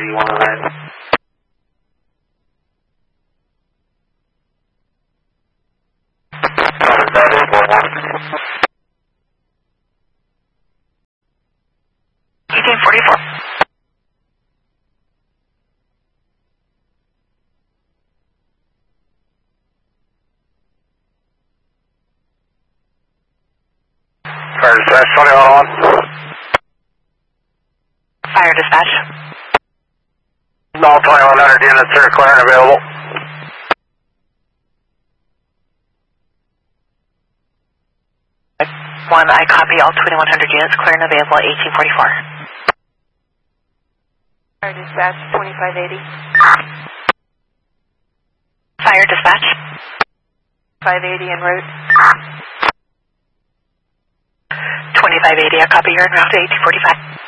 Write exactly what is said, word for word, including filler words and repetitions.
one oh nine. That is one one. eighteen forty-four. Fire dispatch, twenty-one oh one. Fire dispatch. All twenty-one hundred units are clear and available. One, I copy all twenty-one hundred units clear and available at eighteen forty-four. Fire dispatch, twenty-five eighty. Fire dispatch. five eighty en route. twenty-five eighty, I copy, you're en route to eighteen forty-five.